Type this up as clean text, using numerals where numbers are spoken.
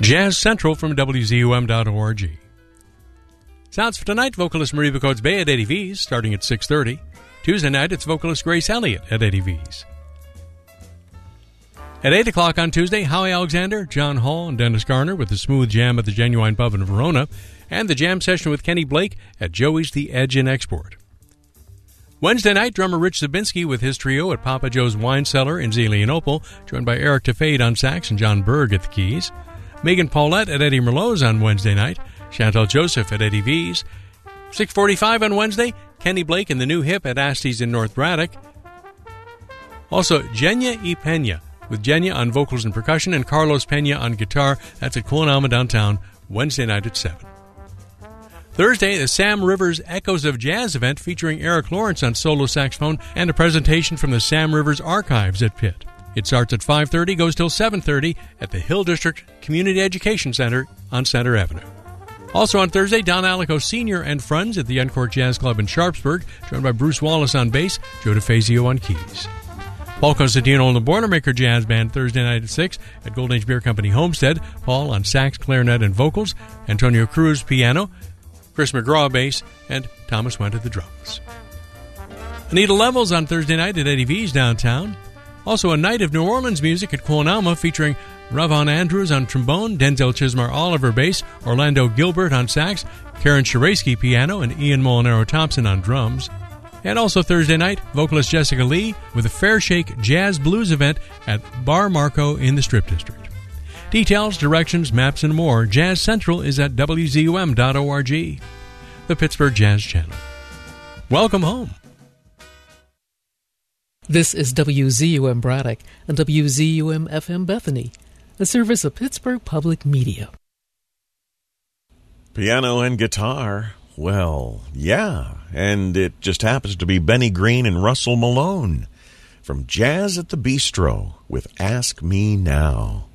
Jazz Central from WZUM.org. Sounds for tonight, vocalist Marie Coates Bay at Eddie V's, starting at 6:30. Tuesday night, it's vocalist Grace Elliott at Eddie V's. At 8 o'clock on Tuesday, Howie Alexander, John Hall, and Dennis Garner with the Smooth Jam at the Genuine Pub in Verona, and the jam session with Kenny Blake at Joey's The Edge in Export. Wednesday night, drummer Rich Zabinski with his trio at Papa Joe's Wine Cellar in Zelienople, joined by Eric Tafade on sax and John Berg at the keys. Megan Paulette at Eddie Merlot's on Wednesday night, Chantal Joseph at Eddie V's. 6:45 on Wednesday, Kenny Blake and the New Hip at Asty's in North Braddock. Also, Genya y Pena, with Genya on vocals and percussion and Carlos Pena on guitar. That's at Kuanama downtown, Wednesday night at 7. Thursday, the Sam Rivers Echoes of Jazz event featuring Eric Lawrence on solo saxophone and a presentation from the Sam Rivers Archives at Pitt. It starts at 5:30, goes till 7:30 at the Hill District Community Education Center on Center Avenue. Also on Thursday, Don Alico Sr. and friends at the Uncork Jazz Club in Sharpsburg, joined by Bruce Wallace on bass, Joe DeFazio on keys. Paul Costantino and the Boilermaker Jazz Band Thursday night at 6 at Golden Age Beer Company Homestead. Paul on sax, clarinet, and vocals, Antonio Cruz piano, Chris McGraw bass, and Thomas Went at the drums. Anita Levels on Thursday night at Eddie V's downtown. Also a night of New Orleans music at Kuanama featuring Ravon Andrews on trombone, Denzel Chismar Oliver bass, Orlando Gilbert on sax, Karen Shirasky piano, and Ian Molinaro Thompson on drums. And also Thursday night, vocalist Jessica Lee with a Fair Shake Jazz Blues event at Bar Marco in the Strip District. Details, directions, maps, and more, Jazz Central is at WZUM.org, the Pittsburgh Jazz Channel. Welcome home. This is WZUM Braddock and WZUM FM Bethany, a service of Pittsburgh Public Media. Piano and guitar, well, yeah, and it just happens to be Benny Green and Russell Malone from Jazz at the Bistro with Ask Me Now.